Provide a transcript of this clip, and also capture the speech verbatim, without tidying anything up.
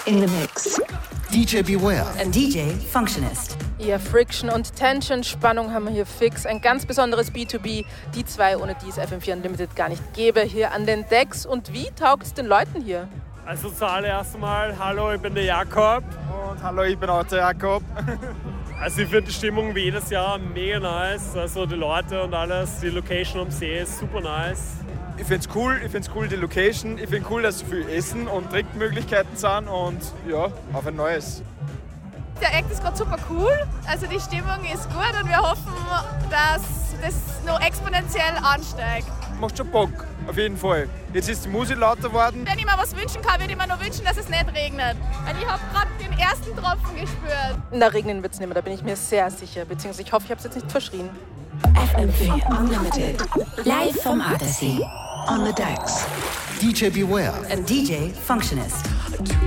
In the mix. D J Beware. And D J Functionist. Ja, Friction und Tension, Spannung haben wir hier fix. Ein ganz besonderes B zwei B, die zwei, ohne die es F M vier Unlimited gar nicht gäbe, hier an den Decks. Und wie taugt es den Leuten hier? Also zuallererst mal, hallo, ich bin der Jakob. Und hallo, ich bin auch der Jakob. Also ich finde die Stimmung wie jedes Jahr mega nice. Also die Leute und alles, die Location am See ist super nice. Ich finde es cool, ich finde cool die Location. Ich finde cool, dass so viel Essen und Trinkmöglichkeiten sind und ja, auf ein neues. Der Act ist gerade super cool, also die Stimmung ist gut und wir hoffen, dass das noch exponentiell ansteigt. Macht schon Bock, auf jeden Fall. Jetzt ist die Musik lauter geworden. Wenn ich mir was wünschen kann, würde ich mir nur wünschen, dass es nicht regnet. Weil ich habe gerade den ersten Tropfen gespürt. Na, regnen wird es nicht mehr, da bin ich mir sehr sicher. Beziehungsweise ich hoffe, ich habe es jetzt nicht verschrien. F M vier Unlimited. Live vom Attersee. On the decks. D J Beware. And D J Functionist.